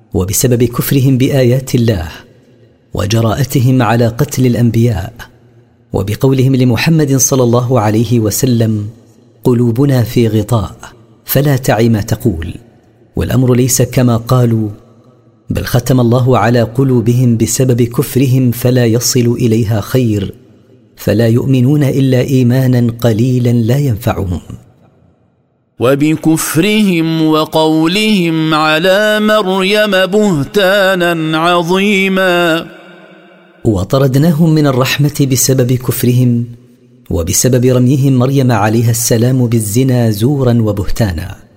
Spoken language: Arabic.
وبسبب كفرهم بآيات الله وجراءتهم على قتل الأنبياء، وبقولهم لمحمد صلى الله عليه وسلم: قلوبنا في غطاء فلا تعي ما تقول. والأمر ليس كما قالوا، بل ختم الله على قلوبهم بسبب كفرهم فلا يصل إليها خير، فلا يؤمنون إلا إيمانا قليلا لا ينفعهم. وبكفرهم وقولهم على مريم بهتانا عظيما. وطردناهم من الرحمة بسبب كفرهم وبسبب رميهم مريم عليها السلام بالزنا زورا وبهتانا.